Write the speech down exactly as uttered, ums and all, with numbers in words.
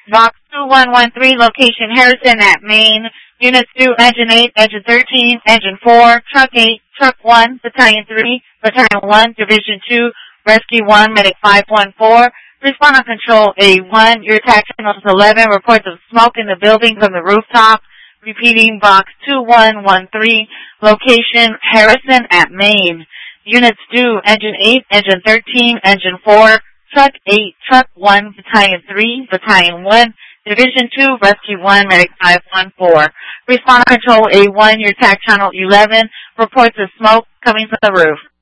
Box two one one three, location Harrison at Maine. Units two, Engine eight, Engine thirteen, Engine four, Truck eight, Truck one, Battalion three, Battalion one, Division two, Rescue one, Medic five one four. Respond on Control A one. Your attack channel is eleven. Reports of smoke in the building from the rooftop. Repeating, Box two one one three, location Harrison at Maine. Units two, Engine eight, Engine thirteen, Engine four, Truck eight, Truck one, Battalion three, Battalion one, Division two, Rescue one, Medic five one four. Respond Control A one, your attack channel eleven, reports of smoke coming from the roof.